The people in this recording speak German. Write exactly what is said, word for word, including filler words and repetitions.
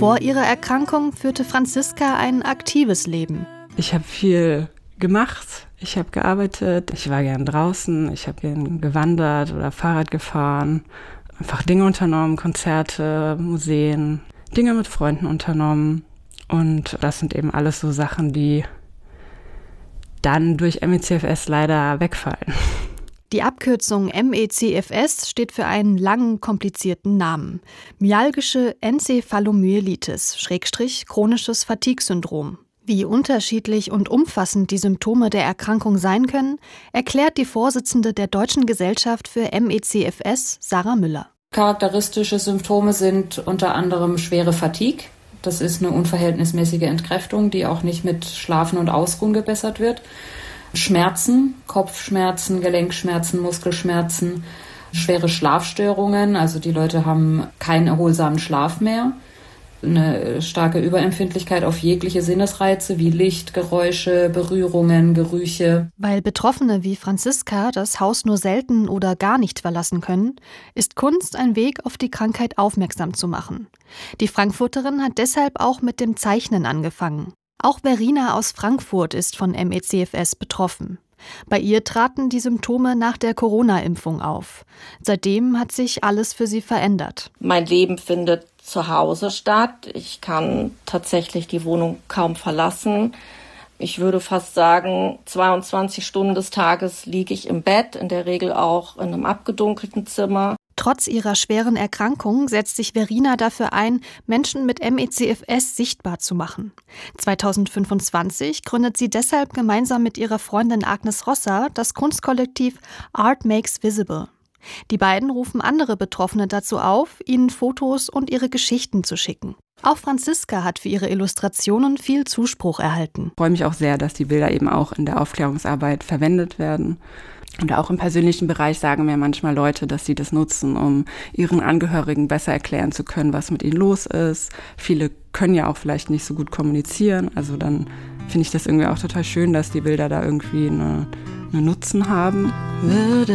Vor ihrer Erkrankung führte Franziska ein aktives Leben. Ich habe viel gemacht, ich habe gearbeitet, ich war gern draußen, ich habe gern gewandert oder Fahrrad gefahren, einfach Dinge unternommen, Konzerte, Museen, Dinge mit Freunden unternommen. Und das sind eben alles so Sachen, die dann durch M E C F S leider wegfallen. Die Abkürzung M E C F S steht für einen langen, komplizierten Namen. Myalgische Enzephalomyelitis, Schrägstrich chronisches Fatigue-Syndrom. Wie unterschiedlich und umfassend die Symptome der Erkrankung sein können, erklärt die Vorsitzende der Deutschen Gesellschaft für M E C F S, Sarah Müller. Charakteristische Symptome sind unter anderem schwere Fatigue. Das ist eine unverhältnismäßige Entkräftung, die auch nicht mit Schlafen und Ausruhen gebessert wird. Schmerzen, Kopfschmerzen, Gelenkschmerzen, Muskelschmerzen, schwere Schlafstörungen, also die Leute haben keinen erholsamen Schlaf mehr, eine starke Überempfindlichkeit auf jegliche Sinnesreize wie Licht, Geräusche, Berührungen, Gerüche. Weil Betroffene wie Franziska das Haus nur selten oder gar nicht verlassen können, ist Kunst ein Weg, auf die Krankheit aufmerksam zu machen. Die Frankfurterin hat deshalb auch mit dem Zeichnen angefangen. Auch Verena aus Frankfurt ist von M E C F S betroffen. Bei ihr traten die Symptome nach der Corona-Impfung auf. Seitdem hat sich alles für sie verändert. Mein Leben findet zu Hause statt. Ich kann tatsächlich die Wohnung kaum verlassen. Ich würde fast sagen, zweiundzwanzig Stunden des Tages liege ich im Bett, in der Regel auch in einem abgedunkelten Zimmer. Trotz ihrer schweren Erkrankung setzt sich Verena dafür ein, Menschen mit M E C F S sichtbar zu machen. zweitausendfünfundzwanzig gründet sie deshalb gemeinsam mit ihrer Freundin Agnes Rosser das Kunstkollektiv Art Makes Visible. Die beiden rufen andere Betroffene dazu auf, ihnen Fotos und ihre Geschichten zu schicken. Auch Franziska hat für ihre Illustrationen viel Zuspruch erhalten. Ich freue mich auch sehr, dass die Bilder eben auch in der Aufklärungsarbeit verwendet werden. Und auch im persönlichen Bereich sagen mir manchmal Leute, dass sie das nutzen, um ihren Angehörigen besser erklären zu können, was mit ihnen los ist. Viele können ja auch vielleicht nicht so gut kommunizieren. Also dann finde ich das irgendwie auch total schön, dass die Bilder da irgendwie eine, eine Nutzen haben.